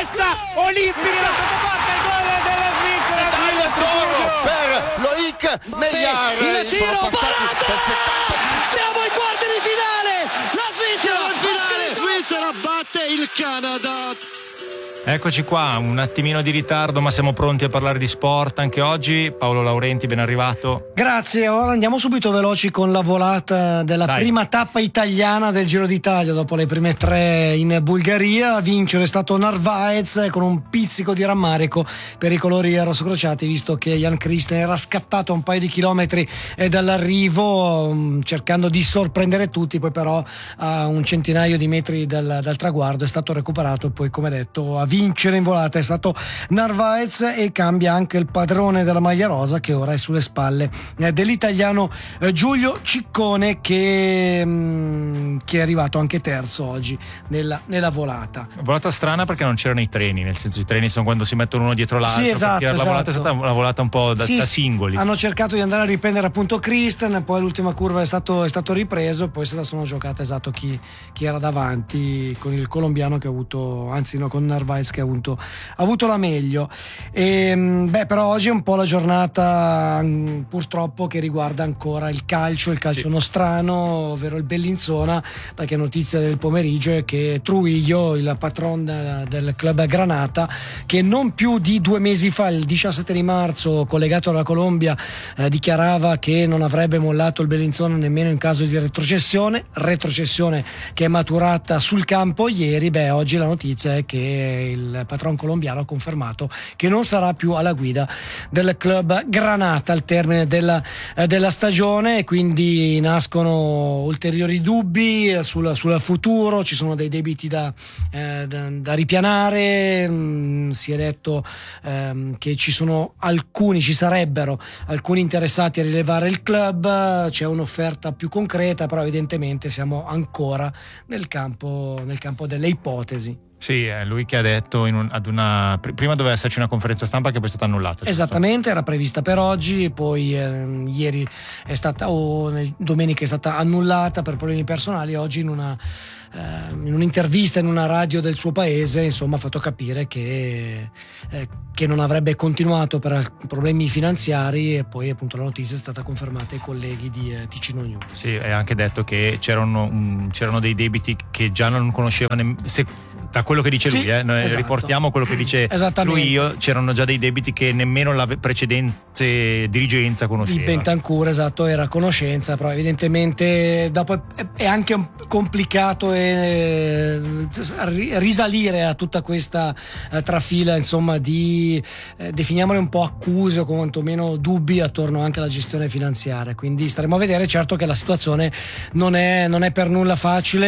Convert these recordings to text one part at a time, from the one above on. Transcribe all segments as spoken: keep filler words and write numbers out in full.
testa olimpica il gol della Svizzera, il toro per Loic Meillard, il tiro parato, siamo ai quarti di finale, la Svizzera, finale. Svizzera batte il Canada. Eccoci qua, un attimino di ritardo, ma siamo pronti a parlare di sport anche oggi. Paolo Laurenti, ben arrivato. Grazie, ora andiamo subito veloci con la volata della Dai. prima tappa italiana del Giro d'Italia dopo le prime tre in Bulgaria. A vincere è stato Narvaez con un pizzico di rammarico per i colori rossocrociati, visto che Jan Christen era scattato a un paio di chilometri dall'arrivo cercando di sorprendere tutti, poi però a un centinaio di metri dal, dal traguardo è stato recuperato e poi, come detto, a vincere in volata è stato Narvaez, e cambia anche il padrone della maglia rosa, che ora è sulle spalle eh, dell'italiano eh, Giulio Ciccone, che, mh, che è arrivato anche terzo oggi nella, nella volata. Volata strana perché non c'erano i treni, nel senso, i treni sono quando si mettono uno dietro l'altro. Sì, esatto, la esatto. volata è stata una volata un po' da, Sì, da singoli. hanno cercato di andare a riprendere appunto Christen, poi l'ultima curva è stato, è stato ripreso, poi se la sono giocata esatto chi, chi era davanti, con il colombiano che ha avuto, anzi no, con Narvaez che ha avuto, ha avuto la meglio. E, beh, però oggi è un po' la giornata purtroppo che riguarda ancora il calcio, il calcio sì. nostrano, ovvero il Bellinzona, perché notizia del pomeriggio è che Trujillo, il patron del club Granata, che non più di due mesi fa, il diciassette di marzo, collegato alla Colombia, eh, dichiarava che non avrebbe mollato il Bellinzona nemmeno in caso di retrocessione, retrocessione che è maturata sul campo ieri. Beh, oggi la notizia è che il patron colombiano ha confermato che non sarà più alla guida del club Granata al termine della, eh, della stagione, e quindi nascono ulteriori dubbi sul, sul futuro. Ci sono dei debiti da, eh, da, da ripianare. Mm, si è detto ehm, che ci sono alcuni, ci sarebbero alcuni interessati a rilevare il club, c'è un'offerta più concreta, però evidentemente siamo ancora nel campo, nel campo delle ipotesi. Sì, è lui che ha detto in un, ad una prima doveva esserci una conferenza stampa che poi è stata annullata. Esattamente, era prevista per oggi, poi eh, ieri è stata, o nel, domenica è stata annullata per problemi personali. Oggi in una eh, in un'intervista in una radio del suo paese, insomma, ha fatto capire che, eh, che non avrebbe continuato per problemi finanziari, e poi appunto la notizia è stata confermata ai colleghi di eh, Ticino News. Sì, è anche detto che c'erano, um, c'erano dei debiti che già non conosceva nemm- se da quello che dice sì, lui, eh, noi esatto. riportiamo quello che dice lui. Io c'erano già dei debiti che nemmeno la precedente dirigenza conosceva. Di Bentancur, esatto, era a conoscenza, però evidentemente dopo è, è anche complicato e, eh, risalire a tutta questa eh, trafila, insomma, di eh, definiamole un po' accuse o quantomeno dubbi attorno anche alla gestione finanziaria. Quindi staremo a vedere. Certo che la situazione non è, non è per nulla facile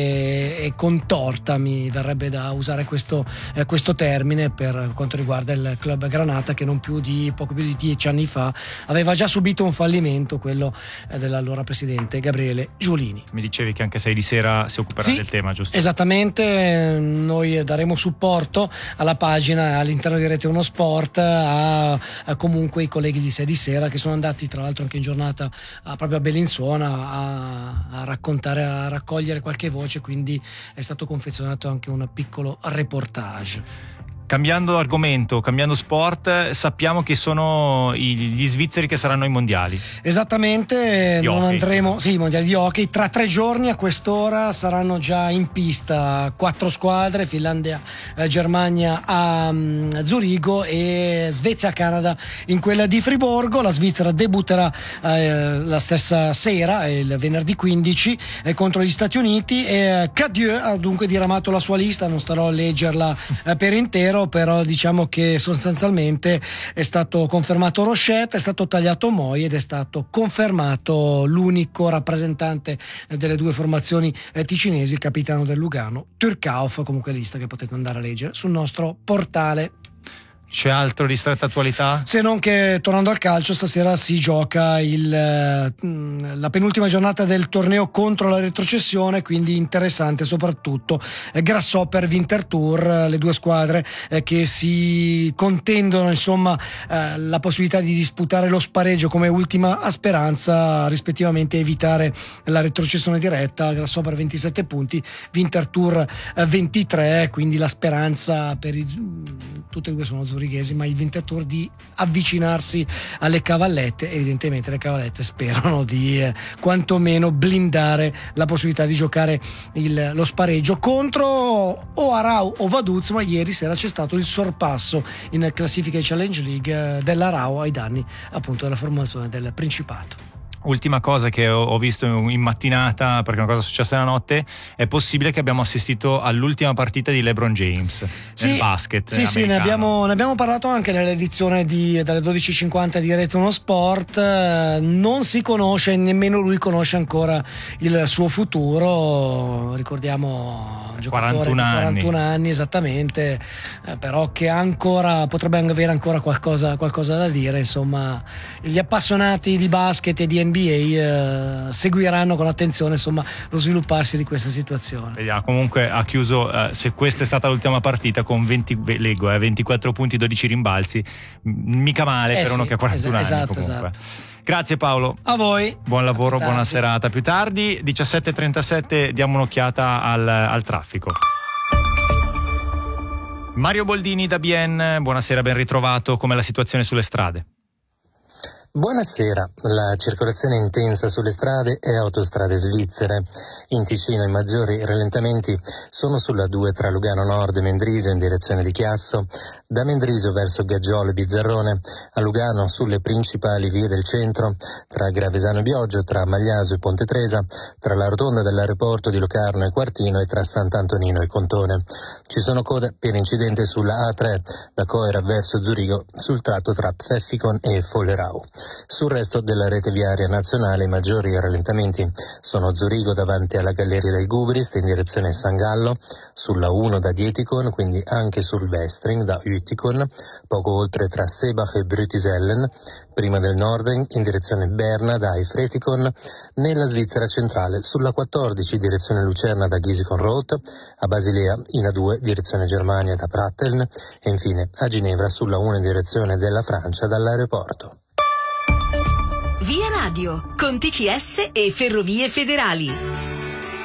e, e contorta, mi verrebbe da usare questo, eh, questo termine per quanto riguarda il club Granata, che non più di poco più di dieci anni fa aveva già subito un fallimento, quello eh, dell'allora presidente Gabriele Giulini. Mi dicevi che anche sei di sera si occuperà sì, del tema, giusto? Esattamente, noi daremo supporto alla pagina all'interno di Rete Uno Sport a, a comunque i colleghi di sei di sera, che sono andati tra l'altro anche in giornata a, proprio a Bellinzona a, a raccontare, a raccogliere qualche voce, quindi è stato confezionato anche un piccolo reportage. Cambiando argomento, cambiando sport, sappiamo che sono gli svizzeri che saranno ai mondiali. Esattamente, di non hockey. andremo, sì, i mondiali di hockey. Tra tre giorni a quest'ora saranno già in pista quattro squadre: Finlandia, eh, Germania a um, Zurigo e Svezia, Canada in quella di Friburgo. La Svizzera debutterà eh, la stessa sera, il venerdì quindici, eh, contro gli Stati Uniti. E Cadieux ha dunque diramato la sua lista, non starò a leggerla eh, per intero, però diciamo che sostanzialmente è stato confermato Rochette, è stato tagliato Moi ed è stato confermato l'unico rappresentante delle due formazioni ticinesi, il capitano del Lugano, Turcauf. Comunque lista che potete andare a leggere sul nostro portale. C'è altro di stretta attualità? Se non che, tornando al calcio, stasera si gioca il, la penultima giornata del torneo contro la retrocessione, quindi interessante soprattutto eh, Grasshopper Winter Tour, le due squadre eh, che si contendono insomma eh, la possibilità di disputare lo spareggio come ultima speranza, rispettivamente evitare la retrocessione diretta. Grasshopper ventisette punti, Winter Tour eh, ventitré, quindi la speranza per i, tutte e due sono zurighesi, ma il Winter Tour di avvicinarsi alle cavallette. Evidentemente le cavallette sperano di eh, quantomeno blindare la possibilità di giocare il, lo spareggio contro o Arau o Vaduz, ma ieri sera c'è stato il sorpasso in classifica Challenge League eh, dell'Arau ai danni appunto della formazione del Principato. Ultima cosa che ho visto in mattinata, perché è una cosa successa la notte, è possibile che abbiamo assistito all'ultima partita di LeBron James sì, nel basket sì, sì, ne abbiamo, ne abbiamo parlato anche nell'edizione di, dalle dodici e cinquanta di Rete Uno Sport. Non si conosce, nemmeno lui conosce ancora il suo futuro. Ricordiamo un giocatore quarantuno di anni. quarantuno anni esattamente, eh, però che ancora potrebbe avere ancora qualcosa, qualcosa da dire. Insomma, gli appassionati di basket e di N B A eh, seguiranno con attenzione insomma lo svilupparsi di questa situazione. Vediamo. Comunque ha chiuso, eh, se questa è stata l'ultima partita, con venti, leggo, eh, ventiquattro punti, dodici rimbalzi, mica male eh per sì, uno che ha quarantuno es- esatto, anni comunque. Esatto. Grazie Paolo. A voi. Buon lavoro, buona serata. Più tardi, diciassette e trentasette, diamo un'occhiata al, al traffico. Mario Boldini da B N, buonasera, ben ritrovato. Com'è la situazione sulle strade? Buonasera, la circolazione è intensa sulle strade e autostrade svizzere. In Ticino i maggiori rallentamenti sono sulla due tra Lugano Nord e Mendrisio in direzione di Chiasso, da Mendrisio verso Gaggiolo e Bizzarrone, a Lugano sulle principali vie del centro, tra Gravesano e Bioggio, tra Magliaso e Ponte Tresa, tra la rotonda dell'aeroporto di Locarno e Quartino e tra Sant'Antonino e Contone. Ci sono code per incidente sulla A tre da Coira verso Zurigo sul tratto tra Pfeffikon e Follerau. Sul resto della rete viaria nazionale i maggiori rallentamenti sono Zurigo davanti alla Galleria del Gubrist in direzione San Gallo, sulla uno da Dietikon, quindi anche sul Westring da Utikon, poco oltre tra Sebach e Brütisellen, prima del Norden in direzione Berna da Eifretikon, nella Svizzera centrale sulla quattordici direzione Lucerna da Gisikon-Roth, a Basilea in A due direzione Germania da Pratteln e infine a Ginevra sulla uno in direzione della Francia dall'aeroporto. Via Radio, con T C S e Ferrovie Federali.